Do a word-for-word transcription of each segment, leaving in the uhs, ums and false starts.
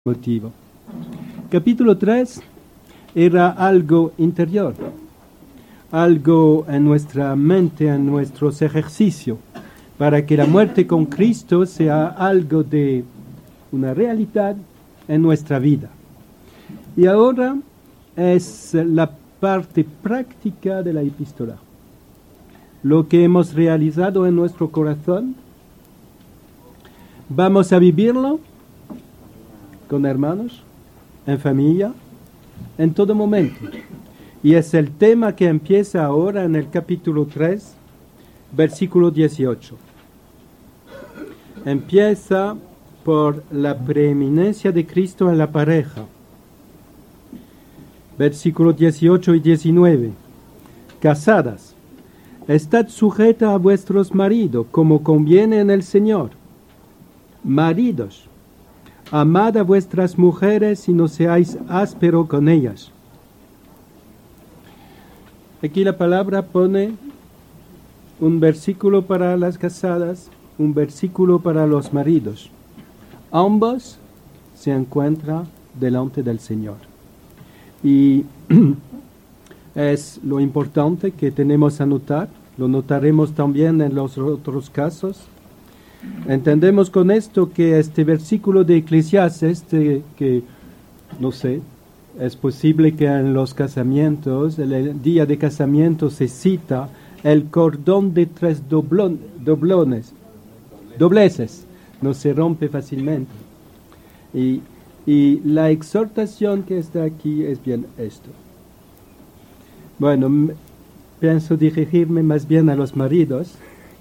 motivo. Capítulo tres era algo interior, algo en nuestra mente, en nuestros ejercicios, para que la muerte con Cristo sea algo de una realidad en nuestra vida. Y ahora es la parte práctica de la epístola. Lo que hemos realizado en nuestro corazón, vamos a vivirlo con hermanos, en familia, en todo momento. Y es el tema que empieza ahora en el capítulo tres, versículo dieciocho. Empieza por la preeminencia de Cristo en la pareja. Versículos dieciocho y diecinueve. Casadas, estad sujeta a vuestros maridos, como conviene en el Señor. Maridos, amad a vuestras mujeres y no seáis áspero con ellas. Aquí la palabra pone un versículo para las casadas, un versículo para los maridos. Ambos se encuentran delante del Señor. Y es lo importante que tenemos a notar, lo notaremos también en los otros casos. Entendemos con esto que este versículo de Eclesiastes, este, que no sé, es posible que en los casamientos, el, el día de casamiento se cita el cordón de tres doblon, doblones, dobleces, no se rompe fácilmente. Y, y la exhortación que está aquí es bien esto. Bueno, m- pienso dirigirme más bien a los maridos.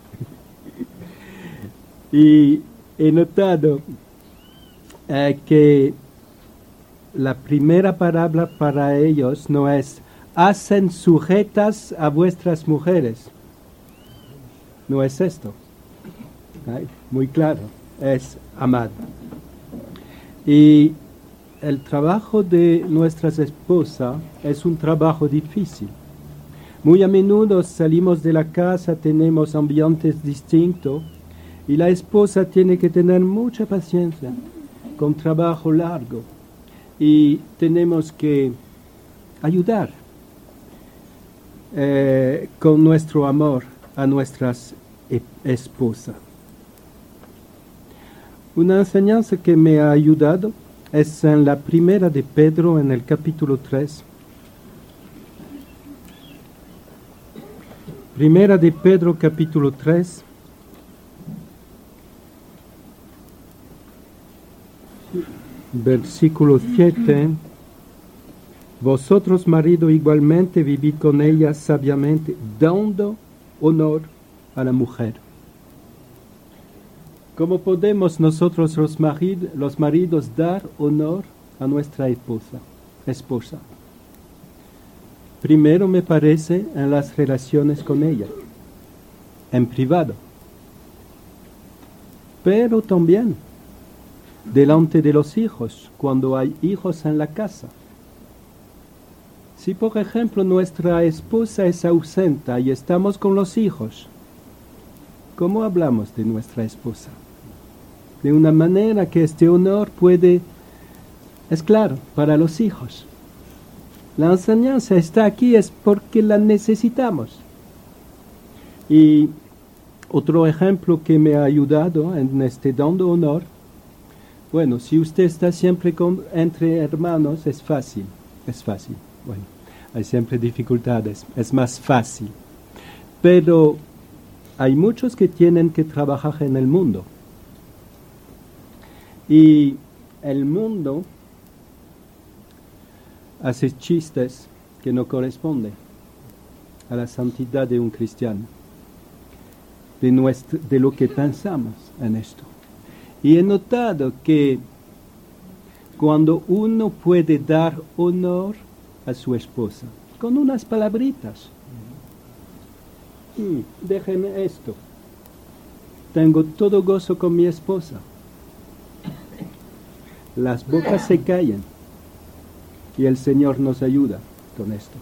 Y he notado eh, que la primera palabra para ellos no es hacen sujetas a vuestras mujeres. No es esto. Ay, muy claro, es amad. Y el trabajo de nuestras esposas es un trabajo difícil. Muy a menudo salimos de la casa, tenemos ambientes distintos. Y la esposa tiene que tener mucha paciencia, con trabajo largo. Y tenemos que ayudar eh, con nuestro amor a nuestras e- esposas. Una enseñanza que me ha ayudado es en la primera de Pedro, en el capítulo tres. Primera de Pedro, capítulo tres. Versículo siete. Vosotros, marido, igualmente vivid con ella sabiamente, dando honor a la mujer. ¿Cómo podemos nosotros los, marid, los maridos dar honor a nuestra esposa, esposa? Primero, me parece, en las relaciones con ella, en privado, pero también delante de los hijos, cuando hay hijos en la casa. Si, por ejemplo, nuestra esposa es ausente y estamos con los hijos, ¿cómo hablamos de nuestra esposa? De una manera que este honor puede, es claro, para los hijos. La enseñanza está aquí es porque la necesitamos. Y otro ejemplo que me ha ayudado en este dando honor, bueno, si usted está siempre con, entre hermanos, es fácil, es fácil. Bueno, hay siempre dificultades, es más fácil. Pero hay muchos que tienen que trabajar en el mundo. Y el mundo hace chistes que no corresponden a la santidad de un cristiano, de, nuestro, de lo que pensamos en esto. Y he notado que cuando uno puede dar honor a su esposa, con unas palabritas, mm, déjenme esto, tengo todo gozo con mi esposa, las bocas se callan y el Señor nos ayuda con esto.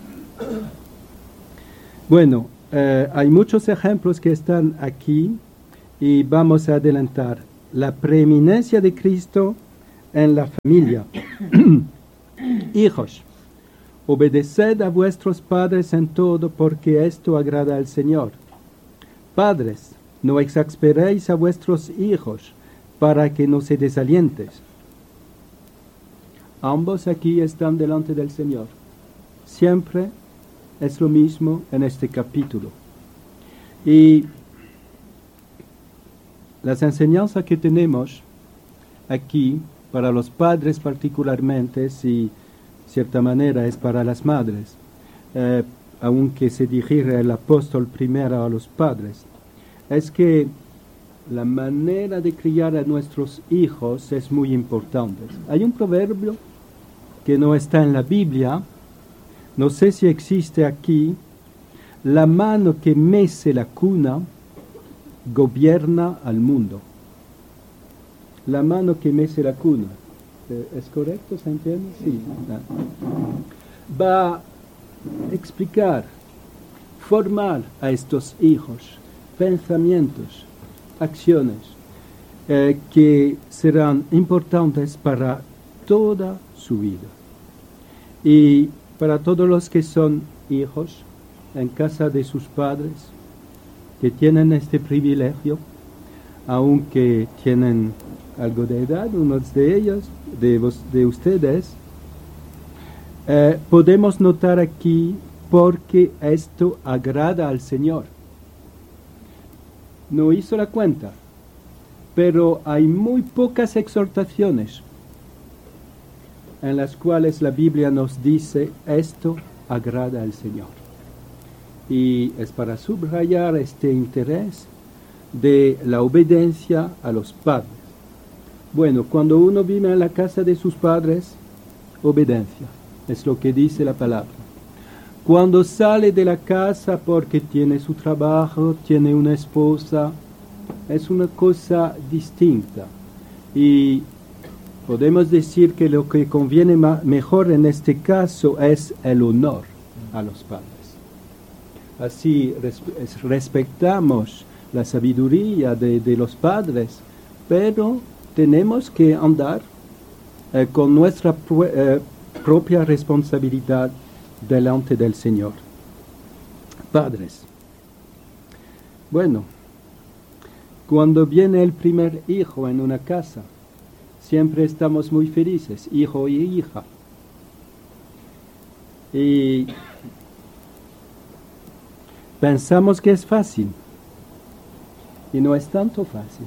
Bueno, eh, hay muchos ejemplos que están aquí y vamos a adelantar. La preeminencia de Cristo en la familia. Hijos, obedeced a vuestros padres en todo, porque esto agrada al Señor. Padres, no exasperéis a vuestros hijos, para que no se desalienten. Ambos aquí están delante del Señor. Siempre es lo mismo en este capítulo. Y las enseñanzas que tenemos aquí, para los padres particularmente, y cierta manera es para las madres, eh, aunque se dirige el apóstol primero a los padres, es que la manera de criar a nuestros hijos es muy importante. Hay un proverbio que no está en la Biblia, no sé si existe aquí: la mano que mece la cuna gobierna al mundo. La mano que mece la cuna. ¿Es correcto? ¿Se entiende? Sí. Va a explicar, formar a estos hijos pensamientos, acciones eh, que serán importantes para toda su vida. Y para todos los que son hijos en casa de sus padres, que tienen este privilegio, aunque tienen algo de edad, unos de ellos, de, vos, de ustedes, eh, podemos notar aquí porque esto agrada al Señor. No hizo la cuenta, pero hay muy pocas exhortaciones en las cuales la Biblia nos dice esto agrada al Señor. Y es para subrayar este interés de la obediencia a los padres. Bueno, cuando uno vive en la casa de sus padres, obediencia, es lo que dice la palabra. Cuando sale de la casa porque tiene su trabajo, tiene una esposa, es una cosa distinta. Y podemos decir que lo que conviene ma- mejor en este caso es el honor a los padres. Así res- respetamos la sabiduría de, de los padres, pero tenemos que andar eh, con nuestra pr- eh, propia responsabilidad delante del Señor. Padres. Bueno, cuando viene el primer hijo en una casa, siempre estamos muy felices, hijo y hija. Y pensamos que es fácil, y no es tanto fácil.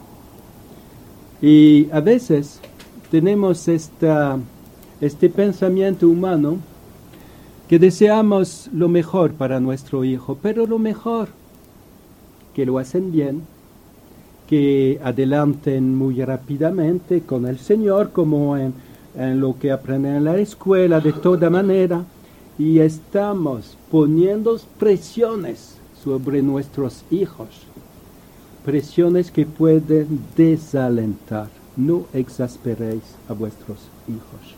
Y a veces tenemos esta, este pensamiento humano que deseamos lo mejor para nuestro hijo, pero lo mejor, que lo hacen bien, que adelanten muy rápidamente con el Señor, como en, en lo que aprenden en la escuela, de toda manera, y estamos poniendo presiones sobre nuestros hijos, presiones que pueden desalentar. No exasperéis a vuestros hijos.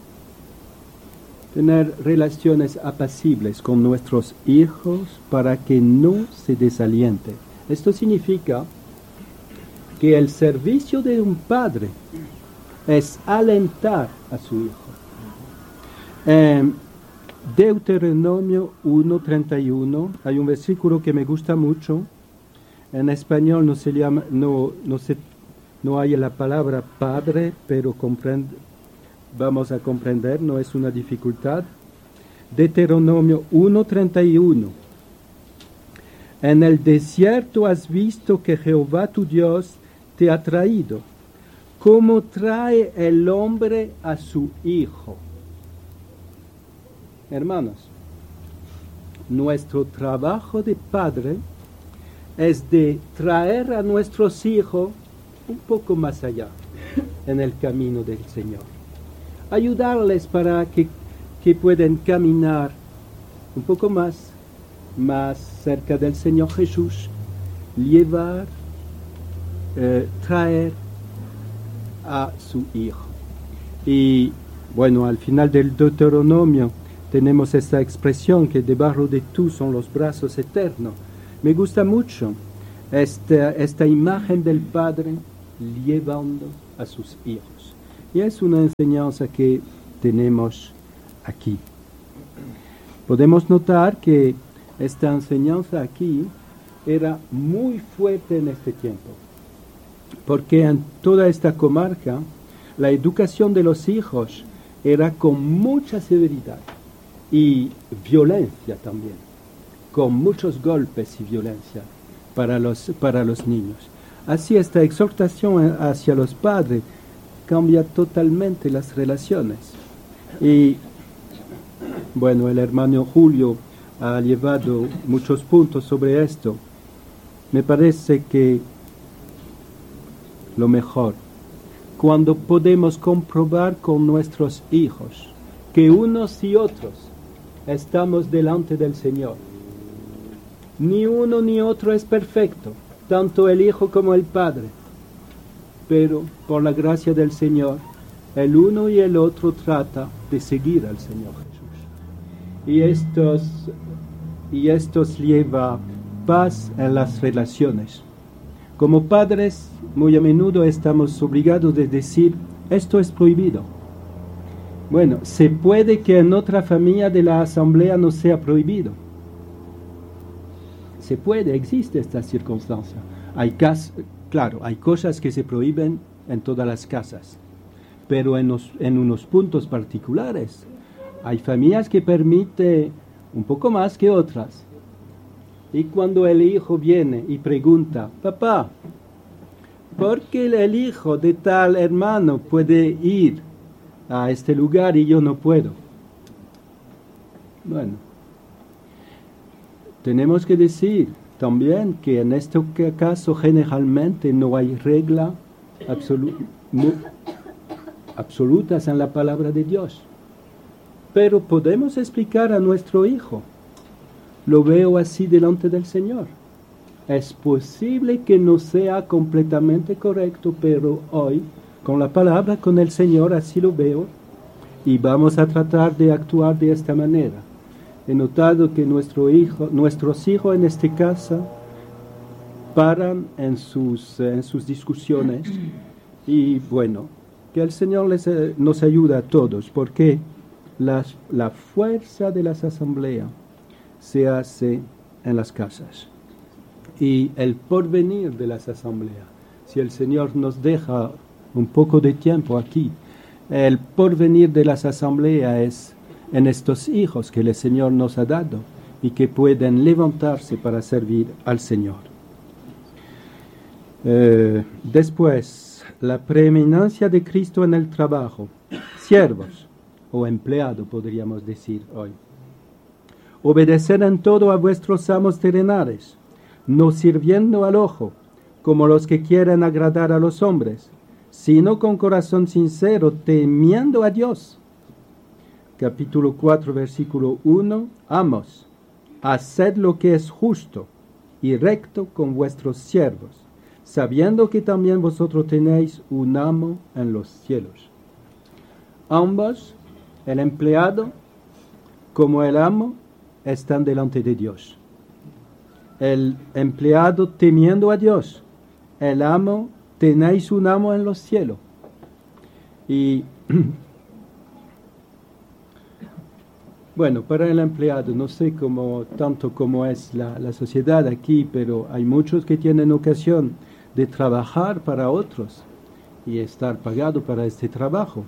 Tener relaciones apacibles con nuestros hijos para que no se desaliente. Esto significa que el servicio de un padre es alentar a su hijo. Eh, Deuteronomio uno treinta y uno, hay un versículo que me gusta mucho. En español no se llama, no, no se, no hay la palabra padre, pero comprende, vamos a comprender, no es una dificultad. Deuteronomio uno treinta y uno. En el desierto has visto que Jehová tu Dios te ha traído, como trae el hombre a su hijo. Hermanos, nuestro trabajo de padre es de traer a nuestros hijos un poco más allá en el camino del Señor. Ayudarles para que, que puedan caminar un poco más, más cerca del Señor Jesús, llevar, eh, traer a su hijo. Y bueno, al final del Deuteronomio tenemos esta expresión que debajo de tú son los brazos eternos. Me gusta mucho esta, esta imagen del Padre llevando a sus hijos. Y es una enseñanza que tenemos aquí. Podemos notar que esta enseñanza aquí era muy fuerte en este tiempo, porque en toda esta comarca la educación de los hijos era con mucha severidad y violencia también, con muchos golpes y violencia para los, para los niños. Así esta exhortación hacia los padres cambia totalmente las relaciones. Y bueno, el hermano Julio ha llevado muchos puntos sobre esto. Me parece que lo mejor, cuando podemos comprobar con nuestros hijos que unos y otros estamos delante del Señor. Ni uno ni otro es perfecto, tanto el Hijo como el Padre. Pero por la gracia del Señor, el uno y el otro trata de seguir al Señor Jesús. Y estos, y estos lleva paz en las relaciones. Como padres, muy a menudo estamos obligados de decir, esto es prohibido. Bueno, se puede que en otra familia de la asamblea no sea prohibido. Se puede, existe esta circunstancia. Hay cas- claro, hay cosas que se prohíben en todas las casas, pero en, los, en unos puntos particulares. Hay familias que permiten un poco más que otras. Y cuando el hijo viene y pregunta, papá, ¿por qué el hijo de tal hermano puede ir a este lugar y yo no puedo? Bueno, tenemos que decir también que en este caso generalmente no hay regla absolu- mu- absolutas en la palabra de Dios. Pero podemos explicar a nuestro hijo, lo veo así delante del Señor. Es posible que no sea completamente correcto, pero hoy, con la palabra, con el Señor, así lo veo, y vamos a tratar de actuar de esta manera. He notado que nuestro hijo, nuestros hijos en este caso paran en sus, en sus discusiones, y bueno, que el Señor les, nos ayude a todos, porque la, la fuerza de las asambleas se hace en las casas. Y el porvenir de las asambleas, si el Señor nos deja un poco de tiempo aquí, el porvenir de las asambleas es en estos hijos que el Señor nos ha dado y que pueden levantarse para servir al Señor. Eh, después, la preeminencia de Cristo en el trabajo. Siervos o empleados, podríamos decir hoy. Obedeced en todo a vuestros amos terrenales, no sirviendo al ojo, como los que quieren agradar a los hombres, sino con corazón sincero, temiendo a Dios. Capítulo cuatro, versículo uno. Amos, haced lo que es justo y recto con vuestros siervos, sabiendo que también vosotros tenéis un amo en los cielos. Ambos, el empleado como el amo, están delante de Dios. El empleado temiendo a Dios, el amo, tenéis un amo en los cielos. Y bueno, para el empleado, no sé cómo, tanto cómo es la, la sociedad aquí, pero hay muchos que tienen ocasión de trabajar para otros y estar pagado para este trabajo.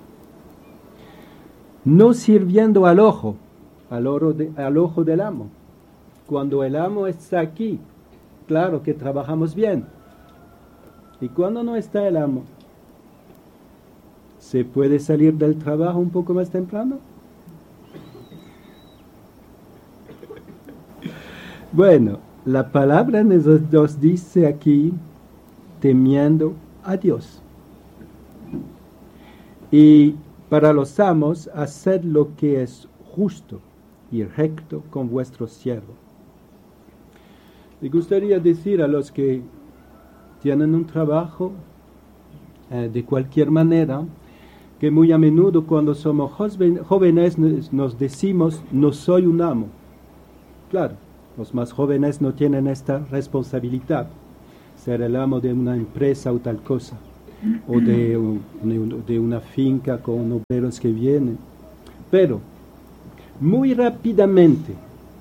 No sirviendo al ojo, al, oro de, al ojo del amo. Cuando el amo está aquí, claro que trabajamos bien. Y cuando no está el amo, ¿se puede salir del trabajo un poco más temprano? Bueno, la palabra nos, nos dice aquí, temiendo a Dios. Y para los amos, haced lo que es justo y recto con vuestros siervos. Me gustaría decir a los que tienen un trabajo eh, de cualquier manera, que muy a menudo cuando somos jóvenes nos decimos, no soy un amo. Claro, los más jóvenes no tienen esta responsabilidad, ser el amo de una empresa o tal cosa. o de, de una finca con obreros que vienen. Pero, muy rápidamente,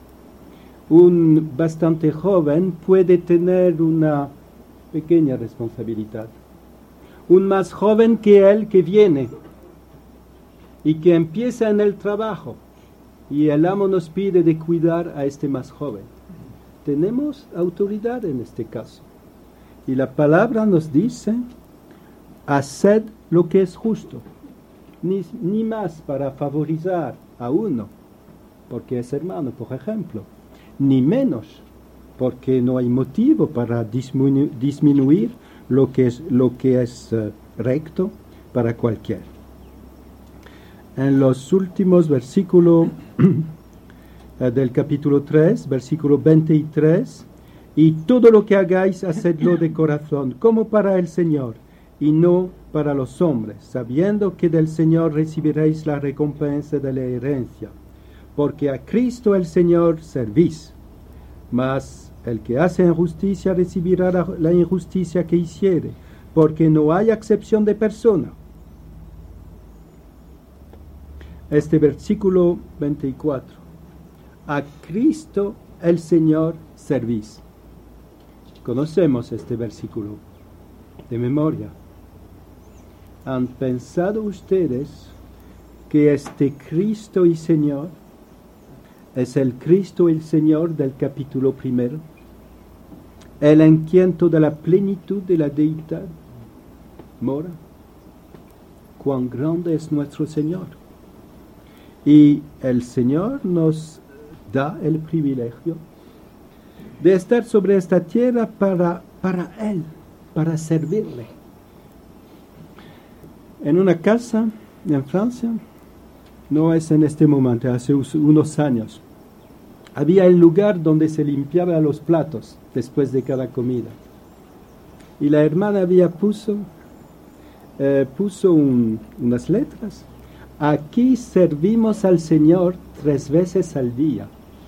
un bastante joven puede tener una pequeña responsabilidad. Un más joven que él que viene y que empieza en el trabajo y el amo nos pide de cuidar a este más joven. Tenemos autoridad en este caso. Y la palabra nos dice, haced lo que es justo, ni, ni más para favorizar a uno, porque es hermano, por ejemplo, ni menos, porque no hay motivo para disminu- disminuir lo que es, lo que es uh, recto para cualquiera. En los últimos versículos del capítulo tres, versículo veintitrés, y todo lo que hagáis, hacedlo de corazón, como para el Señor, y no para los hombres, sabiendo que del Señor recibiréis la recompensa de la herencia, porque a Cristo el Señor servís, mas el que hace injusticia recibirá la, la injusticia que hiciere, porque no hay acepción de persona. Este versículo veinticuatro. A Cristo el Señor servís. Conocemos este versículo de memoria. ¿Han pensado ustedes que este Cristo y Señor es el Cristo y el Señor del capítulo primero? El en quien toda la plenitud de la deidad mora. Cuán grande es nuestro Señor. Y el Señor nos da el privilegio de estar sobre esta tierra para, para Él, para servirle. En una casa en Francia, no es en este momento, hace unos años, había el lugar donde se limpiaba los platos después de cada comida. Y la hermana había puso, eh, puso un, unas letras. Aquí servimos al Señor tres veces al día.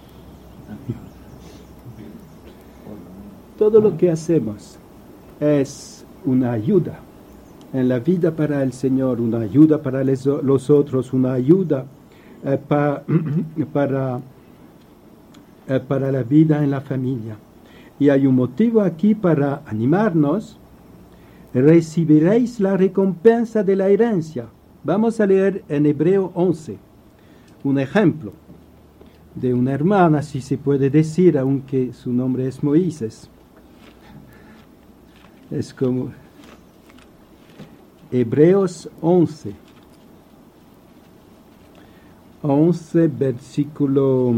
Todo lo que hacemos es una ayuda en la vida para el Señor, una ayuda para les, los otros, una ayuda eh, pa, para, eh, para la vida en la familia. Y hay un motivo aquí para animarnos. Recibiréis la recompensa de la herencia. Vamos a leer en Hebreo once un ejemplo de una hermana, si se puede decir, aunque su nombre es Moisés. Es como Hebreos once, once versículo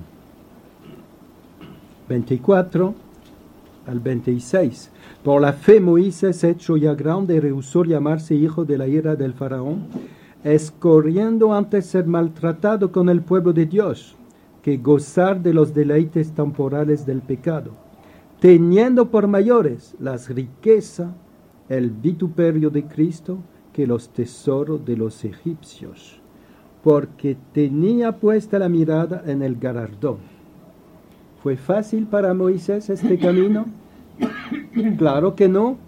veinticuatro al veintiséis. Por la fe Moisés, hecho ya grande, rehusó llamarse hijo de la ira del faraón, escorriendo antes ser maltratado con el pueblo de Dios, que gozar de los deleites temporales del pecado, teniendo por mayores las riquezas, el vituperio de Cristo, que los tesoros de los egipcios, porque tenía puesta la mirada en el galardón. ¿Fue fácil para Moisés este camino? Claro que no.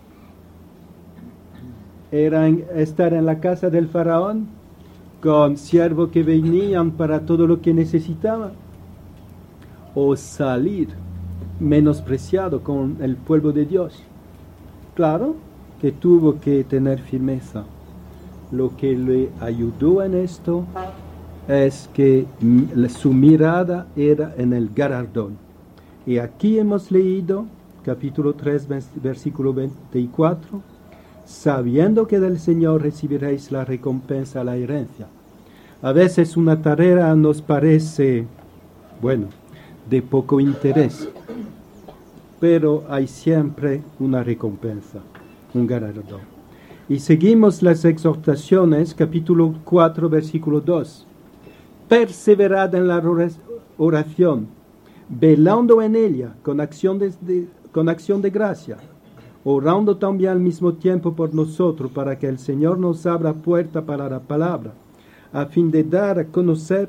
Era en, estar en la casa del faraón con siervos que venían para todo lo que necesitaban, o salir menospreciado con el pueblo de Dios. Claro que tuvo que tener firmeza. Lo que le ayudó en esto es que su mirada era en el galardón. Y aquí hemos leído capítulo tres, versículo veinticuatro, sabiendo que del Señor recibiréis la recompensa, la herencia. A veces una tarea nos parece, bueno, de poco interés, pero hay siempre una recompensa, un galardón. Y seguimos las exhortaciones, capítulo cuatro, versículo dos. Perseverad en la oración, velando en ella con acción de, de, con acción de gracia, orando también al mismo tiempo por nosotros, para que el Señor nos abra puerta para la palabra, a fin de dar a conocer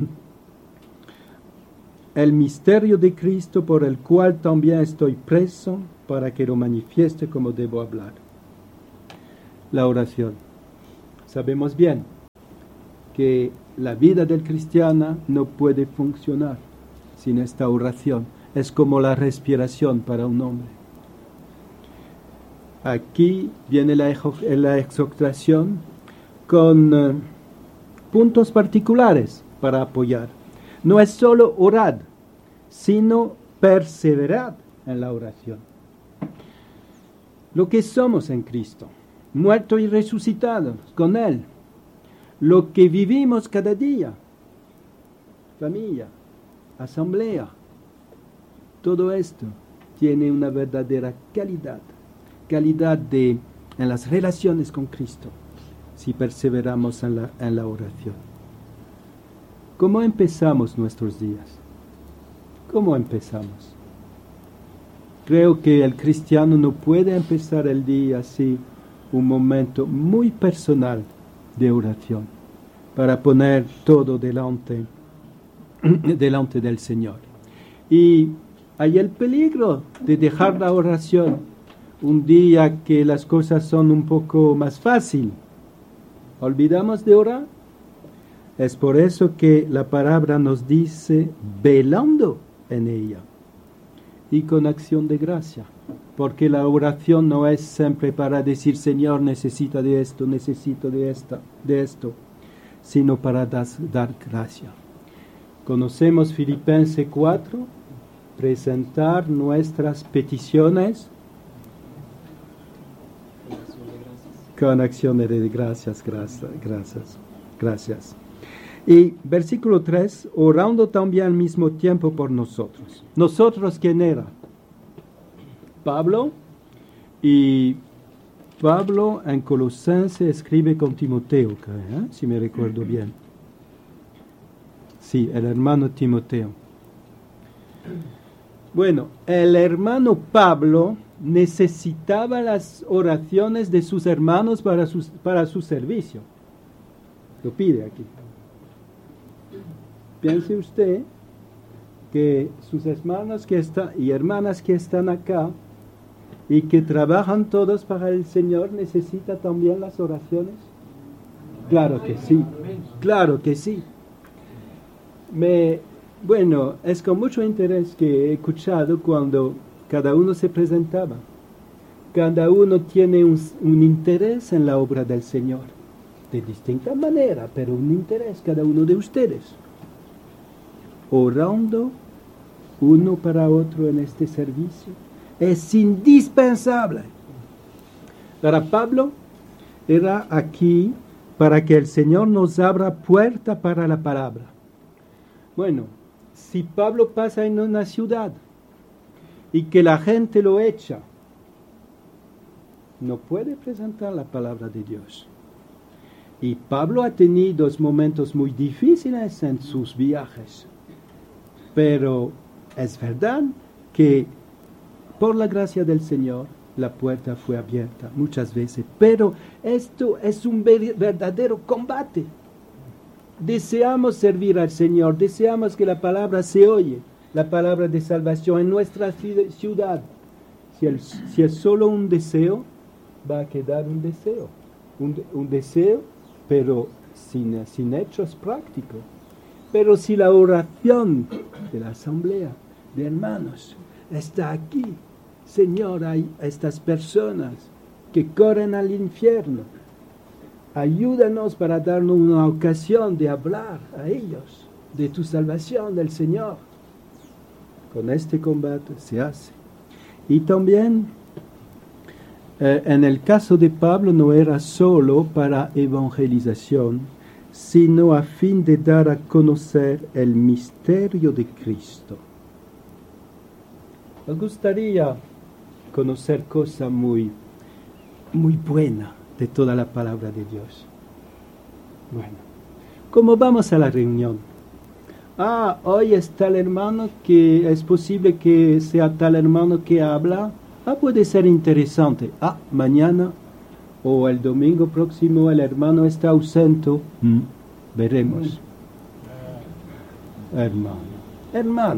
el misterio de Cristo, por el cual también estoy preso, para que lo manifieste como debo hablar. la oración. Sabemos bien que la vida del cristiano no puede funcionar sin esta oración. Es como la respiración para un hombre. Aquí viene la, la exhortación con uh, puntos particulares para apoyar. No es solo orar, sino perseverar en la oración. Lo que somos en Cristo, muertos y resucitados con Él, lo que vivimos cada día, familia, asamblea, todo esto tiene una verdadera calidad, calidad de, en las relaciones con Cristo, si perseveramos en la, en la oración. ¿Cómo empezamos nuestros días? ¿Cómo empezamos? Creo que el cristiano no puede empezar el día así, un momento muy personal de oración, para poner todo delante, delante del Señor. Y hay el peligro de dejar la oración un día que las cosas son un poco más fáciles. ¿Olvidamos de orar? Es por eso que la palabra nos dice velando en ella y con acción de gracia, porque la oración no es siempre para decir Señor, necesito de esto, necesito de esta, de esto, sino para das, dar gracia. Conocemos Filipenses cuatro, presentar nuestras peticiones con acciones de gracias, gracias, gracias, gracias. Y versículo tres, orando también al mismo tiempo por nosotros. ¿Nosotros quién era? Pablo. Y Pablo en Colosenses escribe con Timoteo, ¿eh? Si me recuerdo bien. Sí, el hermano Timoteo. Bueno, el hermano Pablo necesitaba las oraciones de sus hermanos para, sus, para su servicio. Lo pide aquí. Piense usted que sus hermanos que están y hermanas que están acá y que trabajan todos para el Señor, ¿necesita también las oraciones? Claro que sí, claro que sí. Me, bueno, es con mucho interés que he escuchado cuando cada uno se presentaba. Cada uno tiene un, un interés en la obra del Señor, de distinta manera, pero un interés cada uno de ustedes. Orando uno para otro en este servicio es indispensable. Para Pablo era aquí para que el Señor nos abra puerta para la palabra. Bueno, si Pablo pasa en una ciudad y que la gente lo echa, no puede presentar la palabra de Dios. Y Pablo ha tenido momentos muy difíciles en sus viajes. Pero es verdad que por la gracia del Señor la puerta fue abierta muchas veces. Pero esto es un verdadero combate. Deseamos servir al Señor, deseamos que la palabra se oye, la palabra de salvación en nuestra ciudad. Si, el, si es solo un deseo, va a quedar un deseo. Un, un deseo, pero sin, sin hechos prácticos. Pero si la oración de la asamblea de hermanos está aquí, Señor, hay estas personas que corren al infierno, ayúdanos para darnos una ocasión de hablar a ellos de tu salvación del Señor. Con este combate se hace. Y también, eh, en el caso de Pablo, no era solo para evangelización, sino a fin de dar a conocer el misterio de Cristo. Nos gustaría conocer cosas muy, muy buenas de toda la palabra de Dios. Bueno, ¿cómo vamos a la reunión? Ah, hoy está el hermano que es posible que sea tal hermano que habla. Ah, puede ser interesante. Ah, mañana o el domingo próximo el hermano está ausente. Mm, veremos. Hermano, hermano.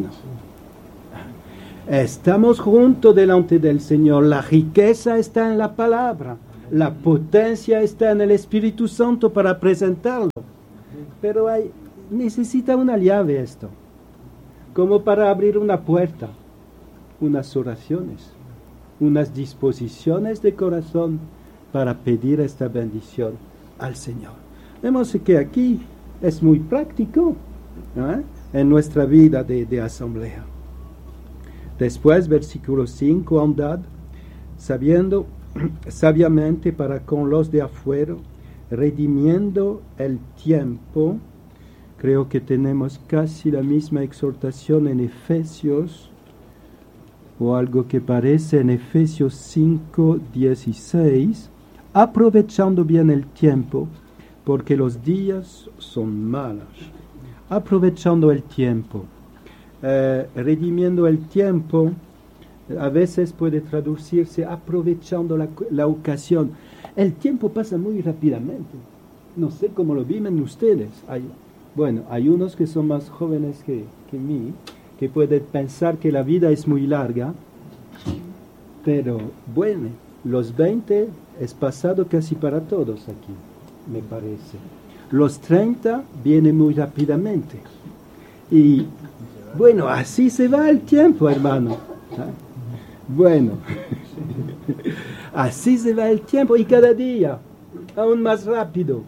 Estamos juntos delante del Señor. La riqueza está en la palabra. La potencia está en el Espíritu Santo para presentarlo. Pero hay, necesita una llave esto, como para abrir una puerta, unas oraciones, unas disposiciones de corazón para pedir esta bendición al Señor. Vemos que aquí es muy práctico, ¿eh?, en nuestra vida de, de asamblea. Después, versículo cinco, andad sabiendo sabiamente para con los de afuera, redimiendo el tiempo. Creo que tenemos casi la misma exhortación en Efesios, o algo que parece en Efesios cinco, dieciséis, aprovechando bien el tiempo, porque los días son malos. Aprovechando el tiempo. Eh, redimiendo el tiempo, a veces puede traducirse aprovechando la, la ocasión. El tiempo pasa muy rápidamente. No sé cómo lo viven ustedes. Hay, bueno, hay unos que son más jóvenes que, que mí, que pueden pensar que la vida es muy larga, pero bueno, los veinte es pasado casi para todos aquí, me parece. Los treinta vienen muy rápidamente. Y bueno, así se va el tiempo, hermano. ¿Ah? Bueno, así se va el tiempo y cada día, aún más rápido,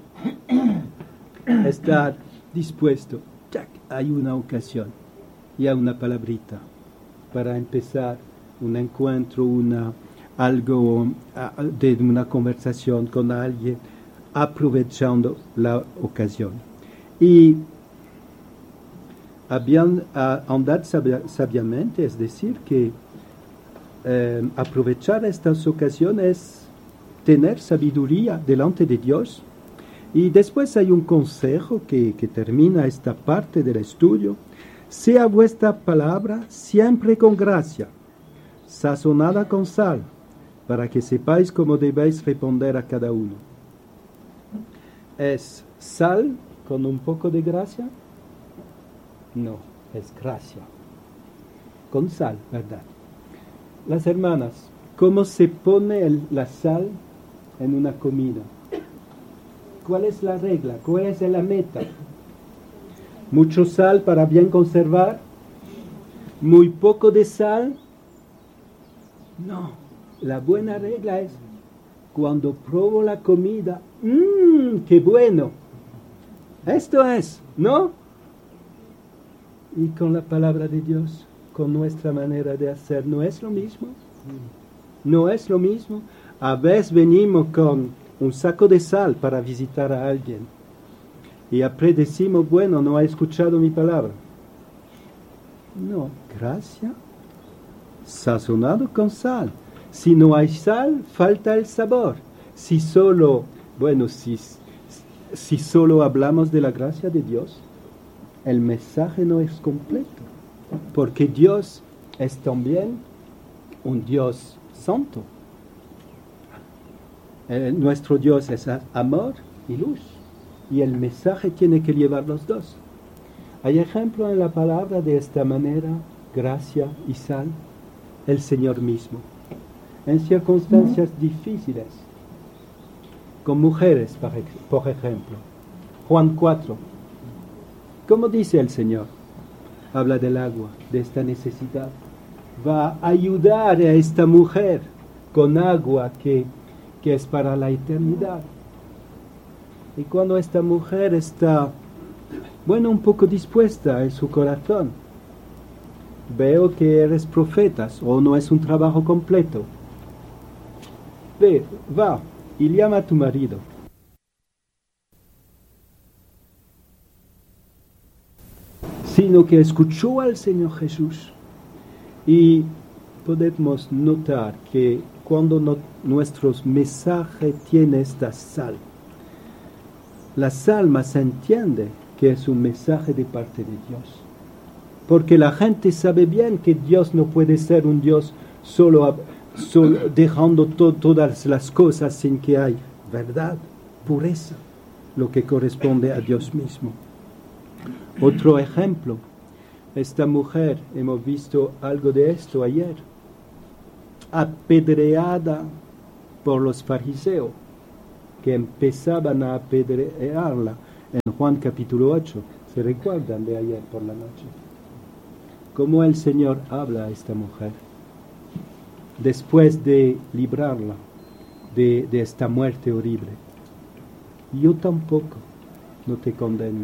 estar dispuesto. ¡Tac! Hay una ocasión y hay una palabrita para empezar un encuentro, una, algo de una conversación con alguien, aprovechando la ocasión. Y habían uh, andad sabia, sabiamente, es decir, que eh, aprovechar estas ocasiones, tener sabiduría delante de Dios. Y después hay un consejo que, que termina esta parte del estudio: sea vuestra palabra siempre con gracia, sazonada con sal, para que sepáis cómo debéis responder a cada uno. ¿Es sal con un poco de gracia? No, es gracia. Con sal, ¿verdad? Las hermanas, ¿cómo se pone el, la sal en una comida? ¿Cuál es la regla? ¿Cuál es la meta? ¿Mucho sal para bien conservar? ¿Muy poco de sal? No, la buena regla es: cuando pruebo la comida, ¡mmm, qué bueno! Esto es, ¿no? Y con la palabra de Dios, con nuestra manera de hacer, ¿no es lo mismo? ¿No es lo mismo? A veces venimos con un saco de sal para visitar a alguien y después decimos: bueno, no ha escuchado mi palabra. No, gracia, sazonado con sal. Si no hay sal, falta el sabor. Si solo, bueno, si, si solo hablamos de la gracia de Dios, el mensaje no es completo, porque Dios es también un Dios santo. Eh, nuestro Dios es amor y luz, y el mensaje tiene que llevar los dos. Hay ejemplo en la palabra de esta manera: gracia y sal, el Señor mismo, en circunstancias difíciles, con mujeres, por ejemplo. Juan cuatro. ¿Cómo dice el Señor? Habla del agua, de esta necesidad. Va a ayudar a esta mujer con agua que, que es para la eternidad. Y cuando esta mujer está, bueno, un poco dispuesta en su corazón, veo que eres profeta o no es un trabajo completo. Ve, va y llama a tu marido. Sino que escuchó al Señor Jesús. Y podemos notar que cuando no, nuestros mensajes tienen esta sal, las almas se entiende que es un mensaje de parte de Dios. Porque la gente sabe bien que Dios no puede ser un Dios solo, solo dejando to, todas las cosas sin que hay verdad, pureza, lo que corresponde a Dios mismo. Otro ejemplo, esta mujer, hemos visto algo de esto ayer, apedreada por los fariseos, que empezaban a apedrearla en Juan capítulo ocho. ¿Se recuerdan de ayer por la noche? Cómo el Señor habla a esta mujer después de librarla de, de esta muerte horrible. Yo tampoco no te condeno,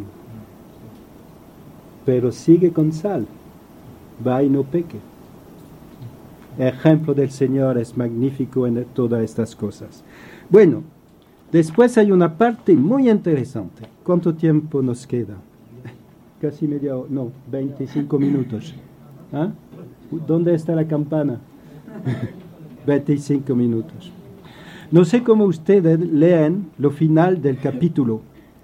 pero sigue con sal, va y no peque. El ejemplo del Señor es magnífico en todas estas cosas. Bueno, después hay una parte muy interesante. ¿Cuánto tiempo nos queda? Casi media hora, no, veinticinco minutos. ¿Ah? ¿Dónde está la campana? veinticinco minutos. No sé cómo ustedes leen lo final del capítulo.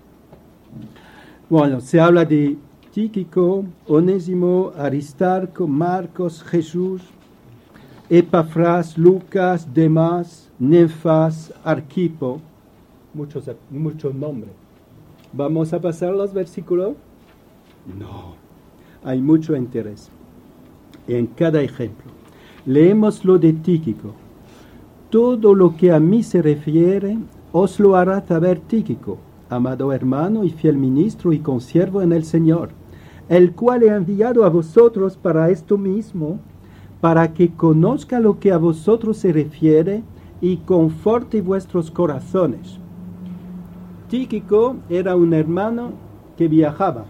Bueno, se habla de Tíquico, Onésimo, Aristarco, Marcos, Jesús, Epafras, Lucas, Demas, Nefas, Arquipo. Muchos, muchos nombres. ¿Vamos a pasar los versículos? No. Hay mucho interés en cada ejemplo. Leemos lo de Tíquico. Todo lo que a mí se refiere, os lo hará saber Tíquico, amado hermano y fiel ministro y consiervo en el Señor, el cual he enviado a vosotros para esto mismo, para que conozca lo que a vosotros se refiere y conforte vuestros corazones. Tíquico era un hermano que viajaba.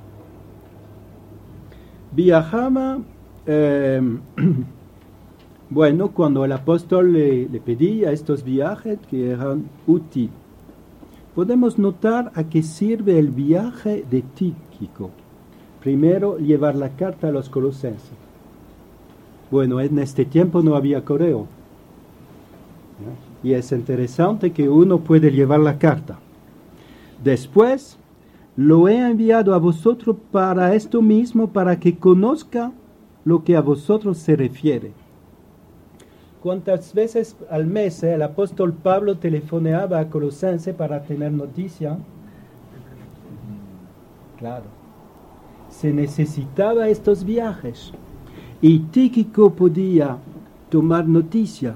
Viajaba, eh, bueno, cuando el apóstol le, le pedía estos viajes que eran útiles. Podemos notar a qué sirve el viaje de Tíquico. Primero, llevar la carta a los colosenses. Bueno, en este tiempo no había correo. ¿No? Y es interesante que uno puede llevar la carta. Después, lo he enviado a vosotros para esto mismo, para que conozca lo que a vosotros se refiere. ¿Cuántas veces al mes eh, el apóstol Pablo telefoneaba a Colosense para tener noticia? Claro. Se necesitaba estos viajes. Y Tíquico podía tomar noticia.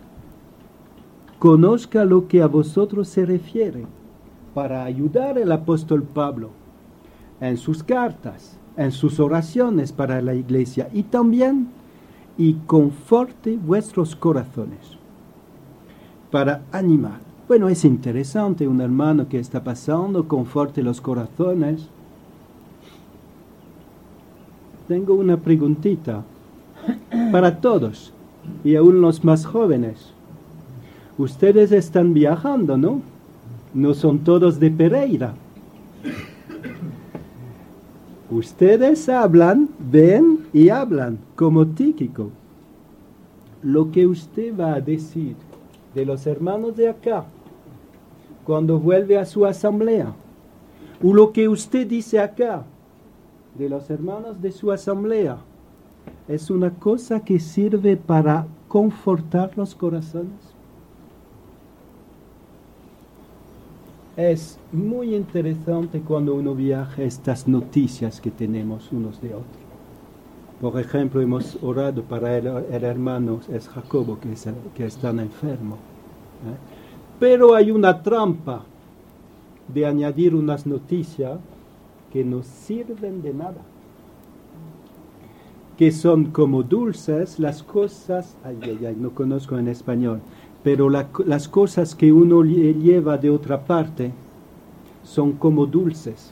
Conozca lo que a vosotros se refiere, para ayudar al apóstol Pablo en sus cartas, en sus oraciones para la iglesia, y también y conforte vuestros corazones, para animar. Bueno, es interesante, un hermano que está pasando, conforte los corazones. Tengo una preguntita para todos, y aún los más jóvenes. Ustedes están viajando, ¿no? No son todos de Pereira. Ustedes hablan, ven y hablan como Tíquico. Lo que usted va a decir de los hermanos de acá, cuando vuelve a su asamblea, o lo que usted dice acá de los hermanos de su asamblea, es una cosa que sirve para confortar los corazones. Es muy interesante cuando uno viaja estas noticias que tenemos unos de otros. Por ejemplo, hemos orado para el, el hermano, es Jacobo, que, es el, que está enfermo. ¿eh? Pero hay una trampa de añadir unas noticias que no sirven de nada. Que son como dulces las cosas, ay, ay, ay, no conozco en español, pero la, las cosas que uno lleva de otra parte son como dulces.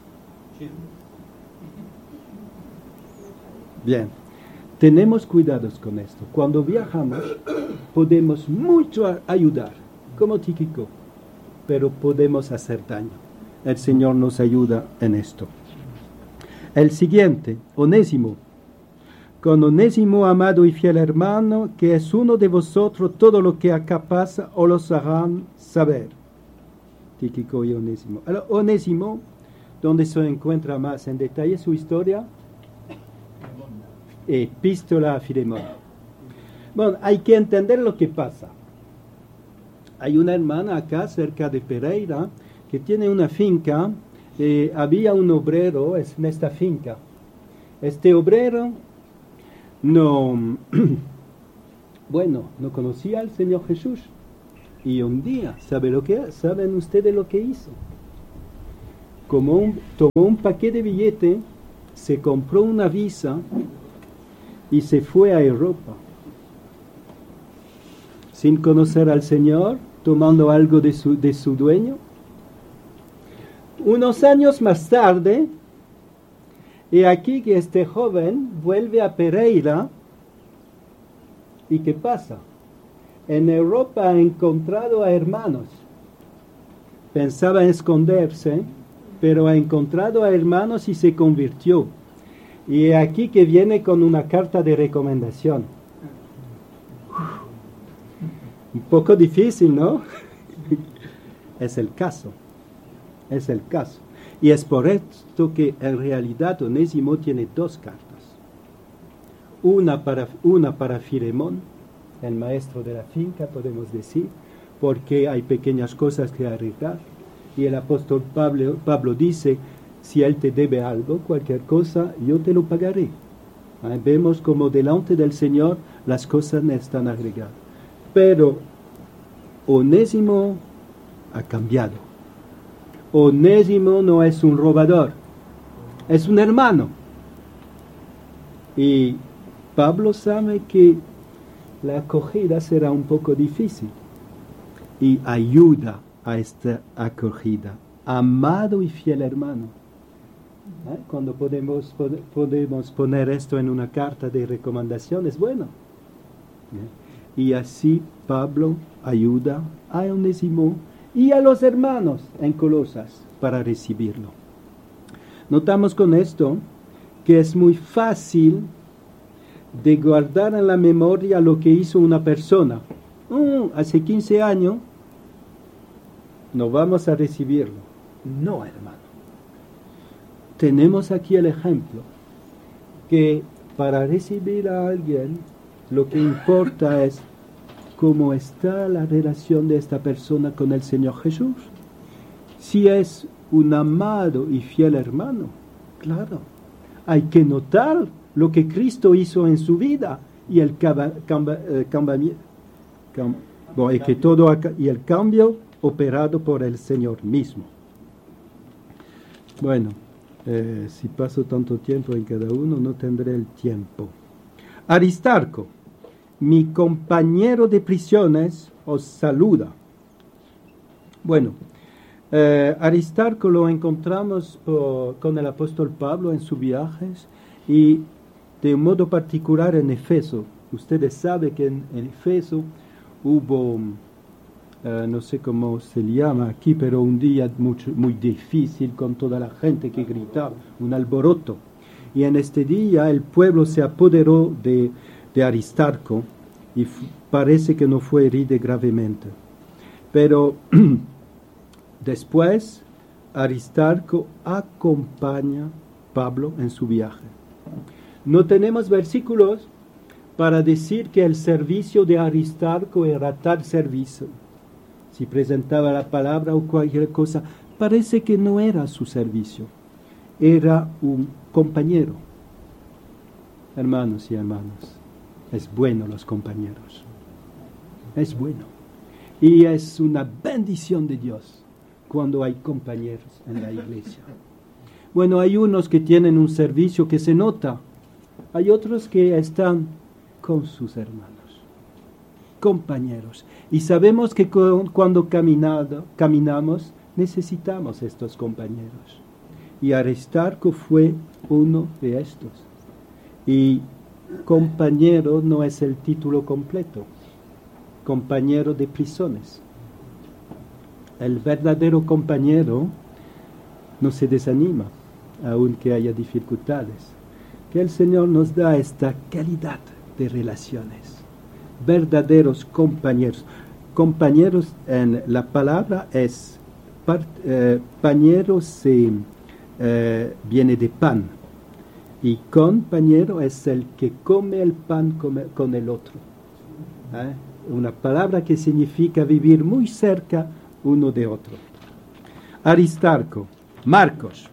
Bien, tenemos cuidados con esto. Cuando viajamos podemos mucho ayudar, como Tíquico, pero podemos hacer daño. El Señor nos ayuda en esto. El siguiente, Onésimo. Con Onésimo, amado y fiel hermano, que es uno de vosotros, todo lo que acá pasa os los harán saber. Tíquico y Onésimo. Ahora, Onésimo, ¿dónde se encuentra más en detalle su historia? Epístola a Filemón. Bueno, hay que entender lo que pasa. Hay una hermana acá, cerca de Pereira, que tiene una finca. Eh, había un obrero en esta finca. Este obrero no, bueno, no conocía al Señor Jesús. Y un día, ¿sabe lo que, ¿saben ustedes lo que hizo? Como un, tomó un paquete de billetes, se compró una visa y se fue a Europa. Sin conocer al Señor, tomando algo de su, de su dueño. Unos años más tarde, y aquí que este joven vuelve a Pereira, ¿y qué pasa? En Europa ha encontrado a hermanos. Pensaba esconderse, pero ha encontrado a hermanos y se convirtió. Y aquí que viene con una carta de recomendación. Un poco difícil, ¿no? Es el caso. Es el caso. Y es por esto que en realidad Onésimo tiene dos cartas. Una para, una para Filemón, el maestro de la finca, podemos decir, porque hay pequeñas cosas que arreglar. Y el apóstol Pablo, Pablo dice, si él te debe algo, cualquier cosa, yo te lo pagaré. ¿Eh? Vemos como delante del Señor las cosas están arregladas. Pero Onésimo ha cambiado. Onésimo no es un robador, es un hermano. Y Pablo sabe que la acogida será un poco difícil y ayuda a esta acogida. Amado y fiel hermano. ¿Eh? Cuando podemos, pod- podemos poner esto en una carta de recomendación, es bueno. ¿Eh? Y así Pablo ayuda a Onésimo y a los hermanos en Colosas para recibirlo. Notamos con esto que es muy fácil de guardar en la memoria lo que hizo una persona. Mm, hace quince años no vamos a recibirlo. No, hermano. Tenemos aquí el ejemplo que para recibir a alguien lo que importa es cómo está la relación de esta persona con el Señor Jesús. Si es un amado y fiel hermano, claro, hay que notar lo que Cristo hizo en su vida y el, camba, camba, eh, camba, cam, bueno, y que todo acá, y el cambio operado por el Señor mismo. Bueno, eh, si paso tanto tiempo en cada uno, no tendré el tiempo. Aristarco, mi compañero de prisiones, os saluda. Bueno, eh, Aristarco lo encontramos por, con el apóstol Pablo en sus viajes y de un modo particular en Efeso. Ustedes saben que en, en Efeso hubo, uh, no sé cómo se llama aquí, pero un día mucho, muy difícil con toda la gente que gritaba, un alboroto. Y en este día el pueblo se apoderó de, de Aristarco y f- parece que no fue herido gravemente. Pero después Aristarco acompaña a Pablo en su viaje. No tenemos versículos para decir que el servicio de Aristarco era tal servicio. Si presentaba la palabra o cualquier cosa, parece que no era su servicio. Era un compañero. Hermanos y hermanas, es bueno los compañeros. Es bueno. Y es una bendición de Dios cuando hay compañeros en la iglesia. Bueno, hay unos que tienen un servicio que se nota. Hay otros que están con sus hermanos, compañeros. Y sabemos que con, cuando caminado, caminamos necesitamos estos compañeros. Y Aristarco fue uno de estos. Y compañero no es el título completo. Compañero de prisiones. El verdadero compañero no se desanima, aunque haya dificultades. Que el Señor nos da esta calidad de relaciones. Verdaderos compañeros. Compañeros en la palabra es part, eh, pañero se eh, viene de pan. Y compañero es el que come el pan con, con el otro. ¿Eh? Una palabra que significa vivir muy cerca uno de otro. Aristarco, Marcos.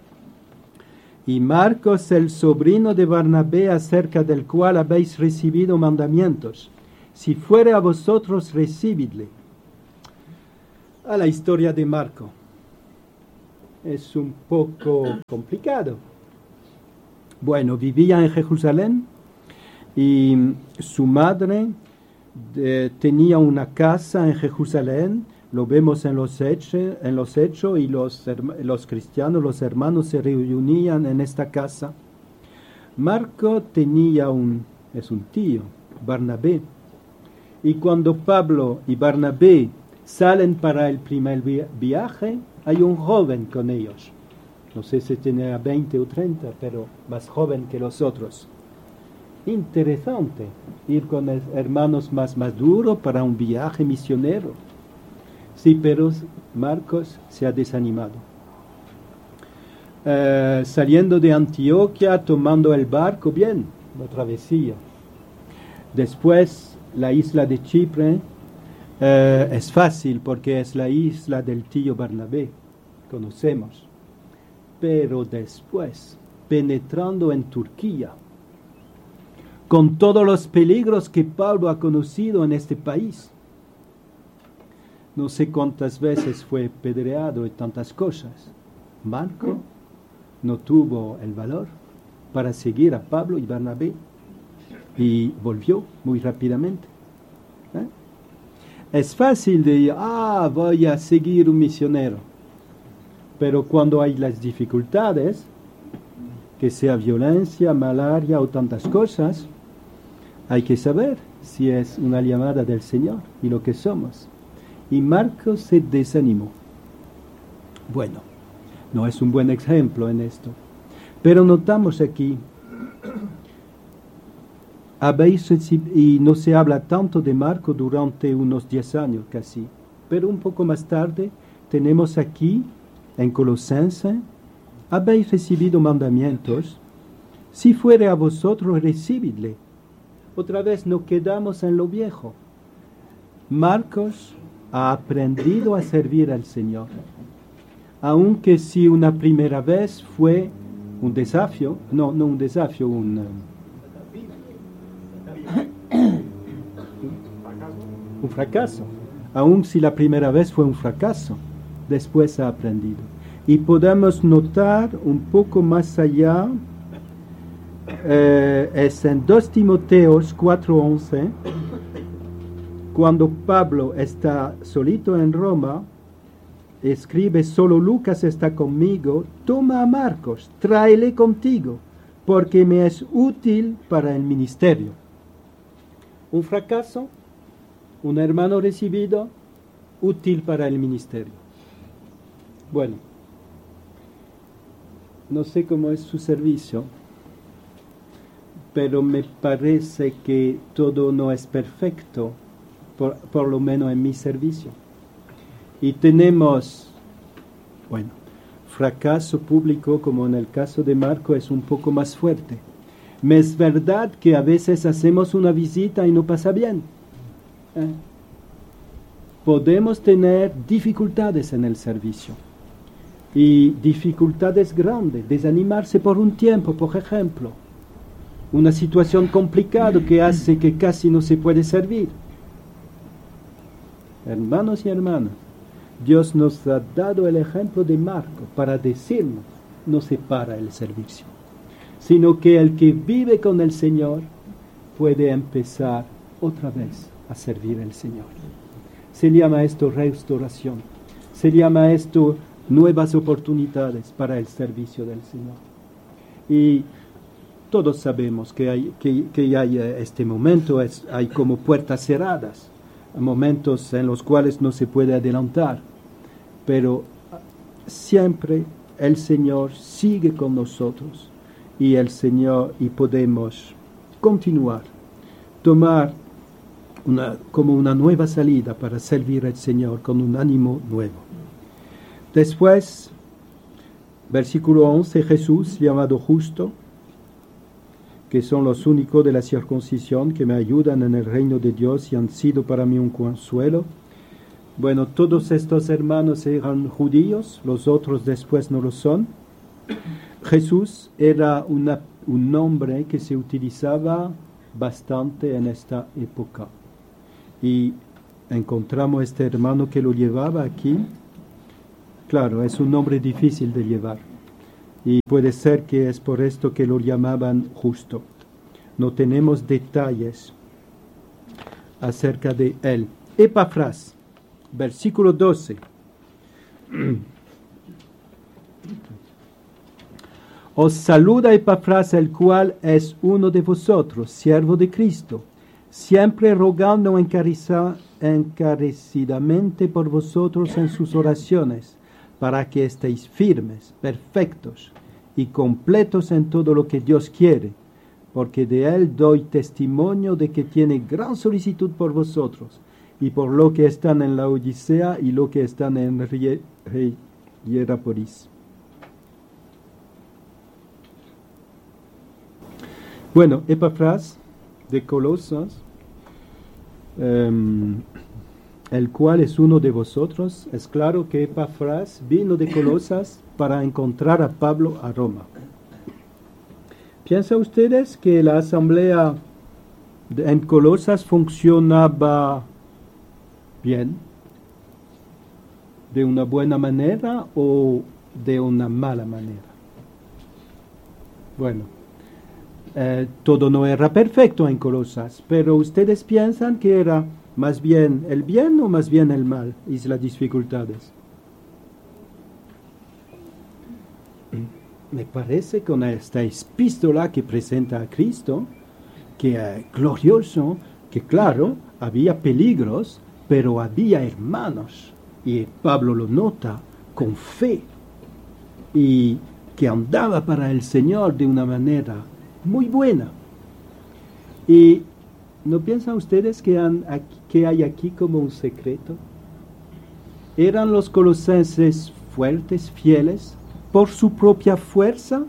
Y Marcos, el sobrino de Barnabé, acerca del cual habéis recibido mandamientos. Si fuere a vosotros, recibidle. a la historia de Marco. Es un poco complicado. Bueno, vivía en Jerusalén y su madre de, tenía una casa en Jerusalén. Lo vemos en los hechos, en los hechos y los, los cristianos, los hermanos se reunían en esta casa. Marco tenía un, es un tío, Barnabé. Y cuando Pablo y Barnabé salen para el primer viaje, hay un joven con ellos. No sé si tenía veinte o treinta, pero más joven que los otros. Interesante ir con hermanos más maduros para un viaje misionero. Sí, pero Marcos se ha desanimado. Eh, saliendo de Antioquia, tomando el barco, bien, la travesía. Después, la isla de Chipre eh, es fácil porque es la isla del tío Barnabé, conocemos. Pero después, penetrando en Turquía, con todos los peligros que Pablo ha conocido en este país, no sé cuántas veces fue apedreado y tantas cosas. Marco no tuvo el valor para seguir a Pablo y Barnabé y volvió muy rápidamente. ¿Eh? Es fácil de decir, ah, voy a seguir un misionero. Pero cuando hay las dificultades, que sea violencia, malaria o tantas cosas, hay que saber si es una llamada del Señor y lo que somos. Y Marcos se desanimó. Bueno, no es un buen ejemplo en esto. Pero notamos aquí, habéis recibido, y no se habla tanto de Marcos durante unos diez años casi, pero un poco más tarde tenemos aquí, en Colosenses, habéis recibido mandamientos, si fuere a vosotros, recibidle. Otra vez no quedamos en lo viejo. Marcos ha aprendido a servir al Señor. Aunque si una primera vez fue un desafío, no, no un desafío, un, un fracaso. Aun si la primera vez fue un fracaso, después ha aprendido. Y podemos notar un poco más allá, eh, es en dos Timoteos cuatro once, cuando Pablo está solito en Roma, escribe, solo Lucas está conmigo, toma a Marcos, tráele contigo, porque me es útil para el ministerio. Un fracaso, un hermano recibido, útil para el ministerio. Bueno, no sé cómo es su servicio, pero me parece que todo no es perfecto, por, por lo menos en mi servicio. Y tenemos, bueno, fracaso público, como en el caso de Marco, es un poco más fuerte. Me es verdad que a veces hacemos una visita y no pasa bien. ¿Eh? Podemos tener dificultades en el servicio. Y dificultades grandes, desanimarse por un tiempo, por ejemplo. Una situación complicada que hace que casi no se puede servir. Hermanos y hermanas, Dios nos ha dado el ejemplo de Marco para decirnos, no se para el servicio, sino que el que vive con el Señor puede empezar otra vez a servir al Señor. Se llama esto restauración, se llama esto nuevas oportunidades para el servicio del Señor. Y todos sabemos que hay, que, que hay este momento, es, hay como puertas cerradas, momentos en los cuales no se puede adelantar, pero siempre el Señor sigue con nosotros y el Señor y podemos continuar, tomar una, como una nueva salida para servir al Señor con un ánimo nuevo. Después, versículo once, Jesús llamado justo, que son los únicos de la circuncisión que me ayudan en el reino de Dios y han sido para mí un consuelo. Bueno, todos estos hermanos eran judíos, los otros después no lo son. Jesús era una, un nombre que se utilizaba bastante en esta época. Y encontramos este hermano que lo llevaba aquí. Claro, es un nombre difícil de llevar. Y puede ser que es por esto que lo llamaban justo. No tenemos detalles acerca de él. Epafras, versículo doce. Os saluda Epafras, el cual es uno de vosotros, siervo de Cristo, siempre rogando encariza, encarecidamente por vosotros en sus oraciones, para que estéis firmes, perfectos y completos en todo lo que Dios quiere, porque de él doy testimonio de que tiene gran solicitud por vosotros, y por lo que están en la Odisea y lo que están en Hierapolis. Bueno, Epafras de Colosas, um, el cual es uno de vosotros. Es claro que Epafras vino de Colosas para encontrar a Pablo a Roma. ¿Piensan ustedes que la asamblea de, en Colosas funcionaba bien, de una buena manera o de una mala manera? Bueno, eh, todo no era perfecto en Colosas, pero ustedes piensan que era más bien el bien o más bien el mal y las dificultades. Me parece con esta epístola que presenta a Cristo, que es glorioso, que claro, había peligros, pero había hermanos, y Pablo lo nota con fe, y que andaba para el Señor de una manera muy buena. Y ¿no piensan ustedes que, han, que hay aquí como un secreto? ¿Eran los colosenses fuertes, fieles, por su propia fuerza?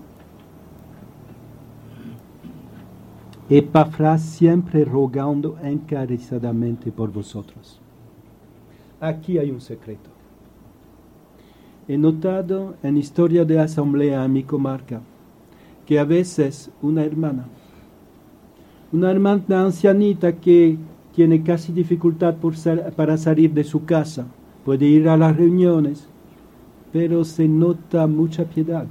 Epafras siempre rogando encarecidamente por vosotros. Aquí hay un secreto. He notado en historia de asamblea en mi comarca que a veces una hermana, una hermana ancianita que tiene casi dificultad por sal, para salir de su casa, puede ir a las reuniones, pero se nota mucha piedad.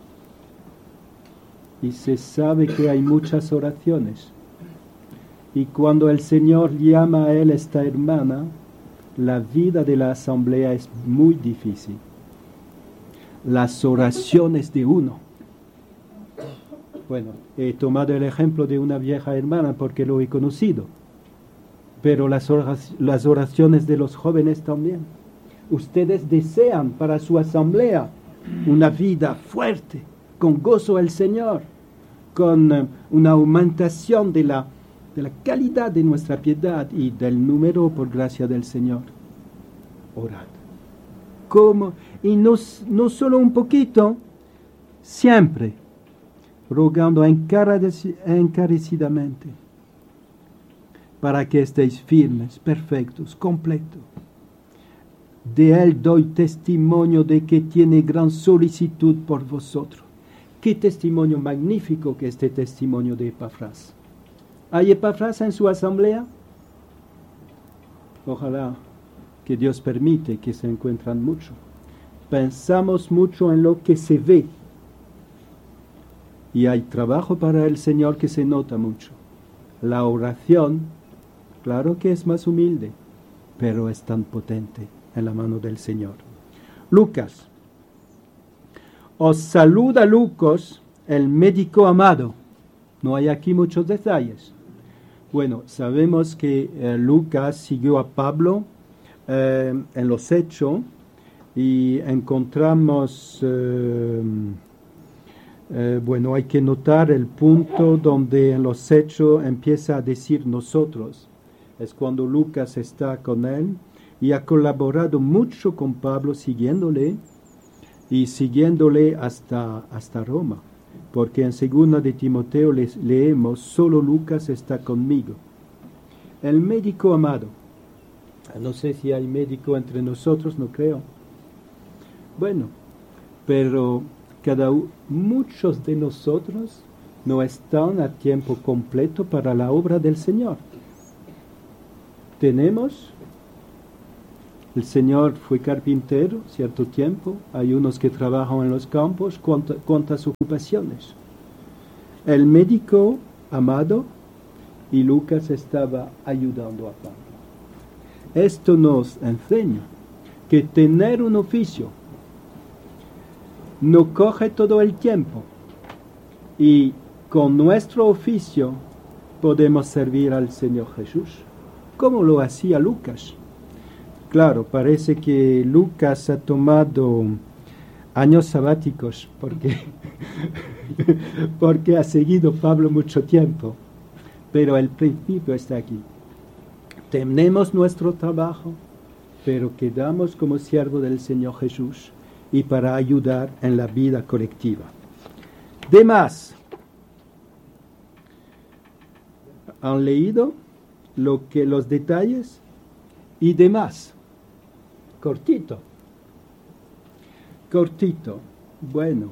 Y se sabe que hay muchas oraciones. Y cuando el Señor llama a él esta hermana, la vida de la asamblea es muy difícil. Las oraciones de uno. Bueno, he tomado el ejemplo de una vieja hermana porque lo he conocido. Pero las oraciones, las oraciones de los jóvenes también. Ustedes desean para su asamblea una vida fuerte, con gozo al Señor, con uh, una aumentación de la, de la calidad de nuestra piedad y del número por gracia del Señor. Orad. ¿Cómo? Y no, no solo un poquito, siempre, rogando encarecidamente, para que estéis firmes, perfectos, completos. De él doy testimonio de que tiene gran solicitud por vosotros. Qué testimonio magnífico que este testimonio de Epafras. ¿Hay Epafras en su asamblea? Ojalá que Dios permite que se encuentran mucho. Pensamos mucho en lo que se ve. Y hay trabajo para el Señor que se nota mucho. La oración, claro que es más humilde, pero es tan potente en la mano del Señor. Lucas. Os saluda Lucas, el médico amado. No hay aquí muchos detalles. Bueno, sabemos que eh, Lucas siguió a Pablo eh, en los Hechos y encontramos, eh, eh, bueno, hay que notar el punto donde en los Hechos empieza a decir nosotros. Es cuando Lucas está con él y ha colaborado mucho con Pablo siguiéndole y siguiéndole hasta, hasta Roma. Porque en segunda de Timoteo les leemos, solo Lucas está conmigo. El médico amado. No sé si hay médico entre nosotros, no creo. Bueno, pero cada muchos de nosotros no están a tiempo completo para la obra del Señor. Tenemos El Señor fue carpintero cierto tiempo, hay unos que trabajan en los campos, cuánta, cuántas ocupaciones. El médico amado y Lucas estaba ayudando a Pablo. Esto nos enseña que tener un oficio no coge todo el tiempo y con nuestro oficio podemos servir al Señor Jesús, como lo hacía Lucas. Claro, parece que Lucas ha tomado años sabáticos porque, porque ha seguido Pablo mucho tiempo, pero el principio está aquí. Tenemos nuestro trabajo, pero quedamos como siervo del Señor Jesús y para ayudar en la vida colectiva. Demás, ¿han leído lo que, los detalles? Y demás, cortito, cortito, bueno.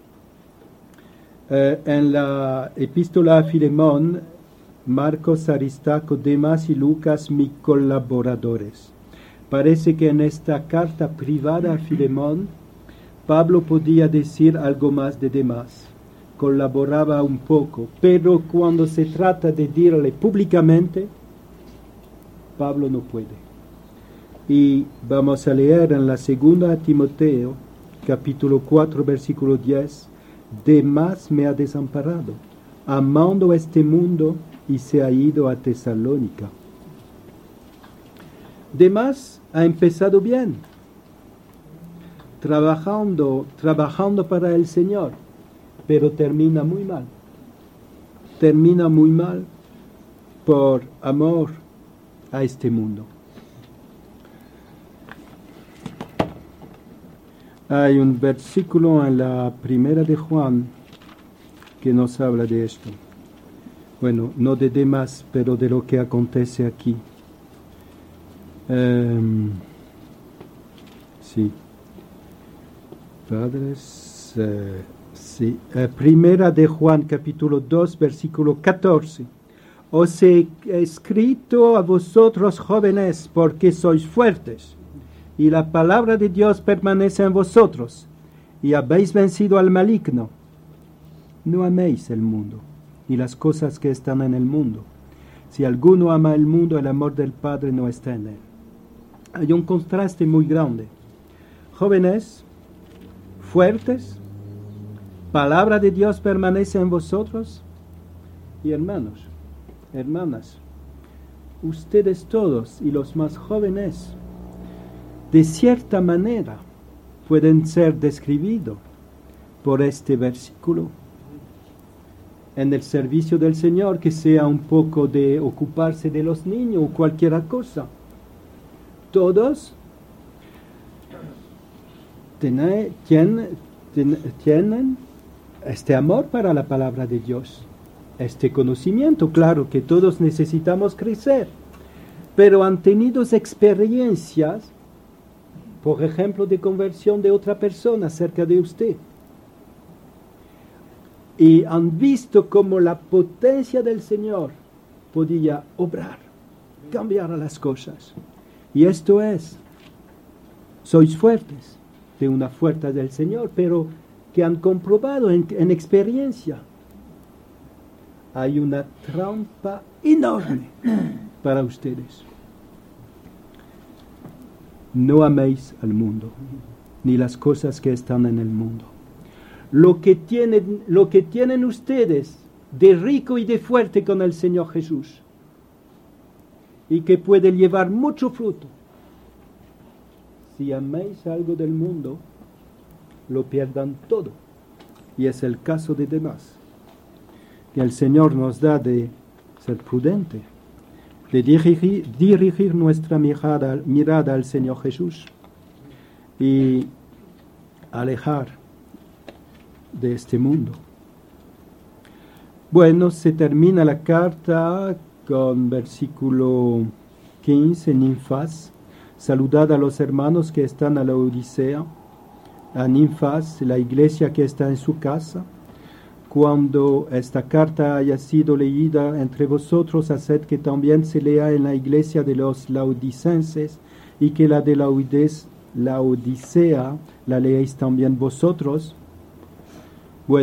Eh, en la epístola a Filemón, Marcos, Aristarco, Demas y Lucas, mis colaboradores. Parece que en esta carta privada a Filemón, Pablo podía decir algo más de Demas, colaboraba un poco, pero cuando se trata de decirle públicamente, Pablo no puede. Y vamos a leer en la segunda a Timoteo, capítulo cuatro, versículo diez, Demas me ha desamparado, amando este mundo, y se ha ido a Tesalónica. Demas ha empezado bien, trabajando, trabajando para el Señor, pero termina muy mal. Termina muy mal por amor a este mundo. Hay un versículo en la primera de Juan que nos habla de esto. Bueno, no de Demas, pero de lo que acontece aquí. Um, sí. Padres, uh, sí. Uh, primera de Juan, capítulo dos, versículo catorce. Os he escrito a vosotros jóvenes porque sois fuertes, y la palabra de Dios permanece en vosotros, y habéis vencido al maligno. No améis el mundo, ni las cosas que están en el mundo. Si alguno ama el mundo, el amor del Padre no está en él. Hay un contraste muy grande. Jóvenes, fuertes, palabra de Dios permanece en vosotros, y hermanos, hermanas, ustedes todos y los más jóvenes, de cierta manera, pueden ser describidos por este versículo en el servicio del Señor, que sea un poco de ocuparse de los niños o cualquier cosa. Todos tienen, tienen, tienen este amor para la palabra de Dios, este conocimiento. Claro que todos necesitamos crecer, pero han tenido experiencias, por ejemplo, de conversión de otra persona cerca de usted. Y han visto cómo la potencia del Señor podía obrar, cambiar las cosas. Y esto es, sois fuertes de una fuerza del Señor, pero que han comprobado en, en experiencia. Hay una trampa enorme para ustedes. No améis al mundo, ni las cosas que están en el mundo. Lo que tienen, lo que tienen ustedes de rico y de fuerte con el Señor Jesús, y que puede llevar mucho fruto. Si améis algo del mundo, lo pierdan todo. Y es el caso de demás. Que el Señor nos da de ser prudente, de dirigir, dirigir nuestra mirada, mirada al Señor Jesús y alejar de este mundo. Bueno, se termina la carta con versículo quince, Ninfas. Saludad a los hermanos que están a la Odisea, a Ninfas, la iglesia que está en su casa. Cuando esta carta haya sido leída entre vosotros, haced que también se lea en la iglesia de los laodicenses y que la de la, Udes- la Odisea la leéis también vosotros,